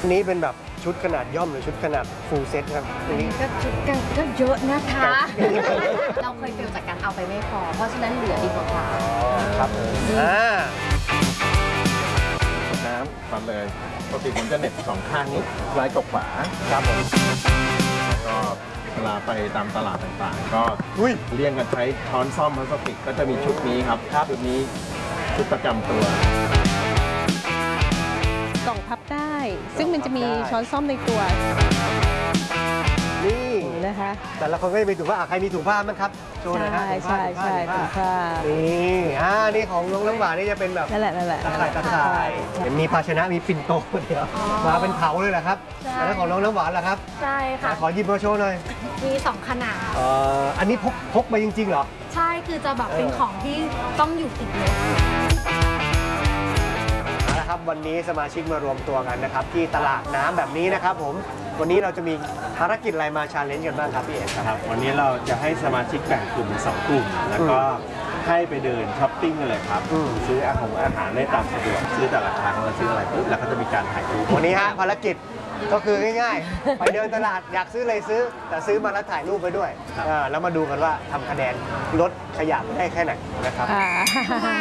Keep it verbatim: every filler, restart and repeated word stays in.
นี้เป็นแบบชุดขนาดย่อมหรือชุดขนาดฟูลเซ็ตครับอันนี้ก็ชุดกันก็เยอะนะคะ เราเคยเฟลจากการเอาไปไม่พอ เพราะฉะนั้นเหลือดีกว่าค่ะครับผมอ่าน้ำฟันเลยปกติผมจะเหน็บสองข้างนี้ซ้ายกับขวาครับผมก็เวลาไปตามตลาดต่างๆ ก็อุ้ยเลี่ยงกันใช้ช้อนซ่อมพลาสติกก็จะมีชุดนี้ครับชุดนี้ชุดประจำตัวกล่องพับได้ ซึ่งมันจะมีช้อนซ่อมในตัวนี่นะคะแต่ละคนก็จะมีถุงผ้าอ่ะใครมีถุงผ้ามั้งครับโชว์หน่อยฮะใช่ถุงผ้าใช่ถุงผ้าใช่ถุงผ้านี่อ่านี่ของน้องน้ำหวานนี่จะเป็นแบบนั่นแหละนั่นแหละตะข่ายตะข่ายเห็นมีภาชนะมีปิ่นโตเดียวมาเป็นเผาเลยเหรอครับใช่แล้วของน้องน้ำหวานล่ะครับใช่ค่ะขอหยิบมาโชว์หน่อยมีสองขนาดเอ่ออันนี้พกพกมาจริงๆเหรอใช่คือจะแบบเป็นของที่ต้องอยู่ติดรถเอาละครับวันนี้สมาชิกมารวมตัวกันนะครับที่ตลาดน้ำแบบนี้นะครับผมวันนี้เราจะมีภารกิจอะไรมาชาเลนจ์กันบ้างครับพี่เอกครับครับวันนี้เราจะให้สมาชิกแบ่งกลุ่มเป็นสองกลุ่ม แล้วก็ให้ไปเดินช้อปปิ้งกันเลยครับอืมซื้ออาหารอาหารได้ตามสะดวกซื้อแต่ละครั้งเราซื้ออะไรปุ๊บแล้วก็จะมีการถ่ายรูปวันนี้ฮะภารกิจก็คือง่ายๆ ไปเดินตลาดอยากซื้ออะไรซื้อ แต่ซื้อมาแล้วถ่ายรูปไปด้วยอ่าแล้วมาดูกันว่าทำคะแนนลดขยะได้แค่ไหนนะครับอ่า